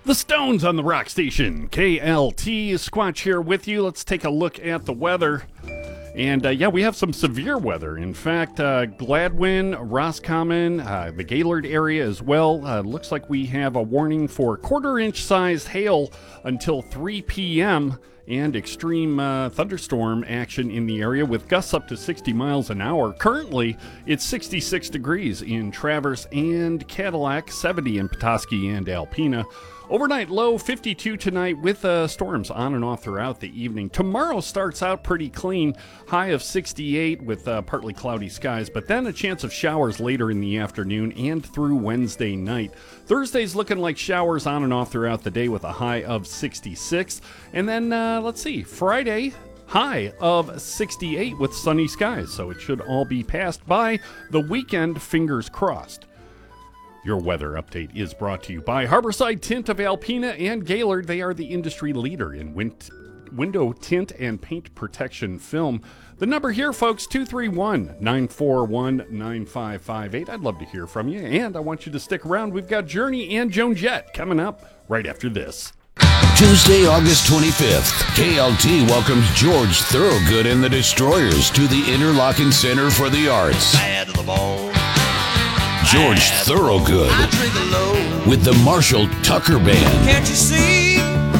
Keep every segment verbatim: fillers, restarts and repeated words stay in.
The Stones on the Rock Station. K L T, Squatch here with you. Let's take a look at the weather. And uh, yeah, we have some severe weather. In fact, uh, Gladwin, Roscommon, uh, the Gaylord area as well. Uh, looks like we have a warning for quarter inch sized hail until three p.m. and extreme uh, thunderstorm action in the area with gusts up to sixty miles an hour. Currently, it's sixty-six degrees in Traverse and Cadillac, seventy in Petoskey and Alpena. Overnight low fifty-two tonight with uh, storms on and off throughout the evening. Tomorrow starts out pretty clean, high of sixty-eight with uh, partly cloudy skies, but then a chance of showers later in the afternoon and through Wednesday night. Thursday's looking like showers on and off throughout the day with a high of sixty-six. And then, uh, let's see, Friday, high of sixty-eight with sunny skies, so it should all be passed by the weekend, fingers crossed. Your weather update is brought to you by Harborside Tint of Alpena and Gaylord. They are the industry leader in win- window tint and paint protection film. The number here, folks, two three one, nine four one, nine five five eight. I'd love to hear from you, and I want you to stick around. We've got Journey and Joan Jett coming up right after this. Tuesday, August twenty-fifth, K L T welcomes George Thorogood and the Destroyers to the Interlochen Center for the Arts. Bad to the bone. George Thorogood with the Marshall Tucker Band. Can't you see?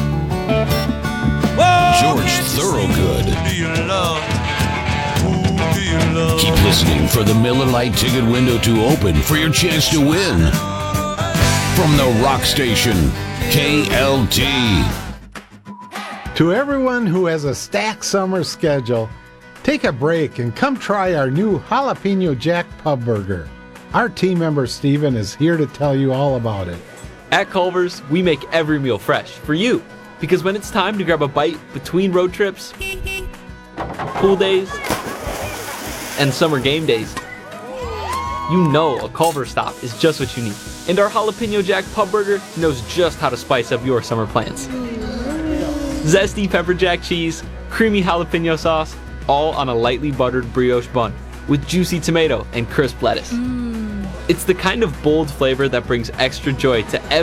Whoa, George can't you Thorogood. see? Do you love? Who do you love? Keep listening for the Miller Lite ticket window to open for your chance to win. From the Rock Station, K L T. To everyone who has a stacked summer schedule, take a break and come try our new Jalapeno Jack Pub Burger. Our team member Steven is here to tell you all about it. At Culver's, we make every meal fresh for you. Because when it's time to grab a bite between road trips, pool days, and summer game days, you know a Culver's stop is just what you need. And our Jalapeno Jack Pub Burger knows just how to spice up your summer plans. Zesty pepper jack cheese, creamy jalapeno sauce, all on a lightly buttered brioche bun with juicy tomato and crisp lettuce. Mm. It's the kind of bold flavor that brings extra joy to every